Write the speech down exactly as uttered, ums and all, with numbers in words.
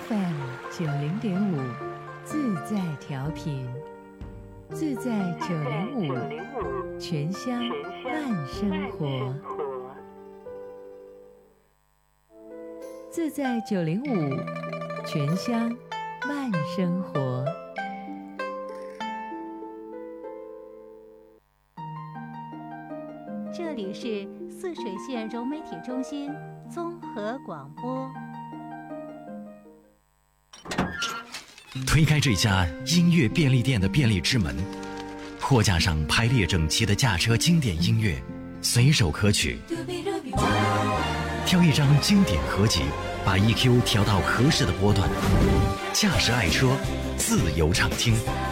F M 九零点五，自在调频，自在九零五，全乡慢生活。自在九零五，全乡慢生活。 这里是泗水县融媒体中心综合广播。 推开这家音乐便利店的便利之门，货架上排列整齐的驾车经典音乐，随手可取。挑一张经典合集，把 E Q 调到合适的波段，驾驶爱车，自由畅听。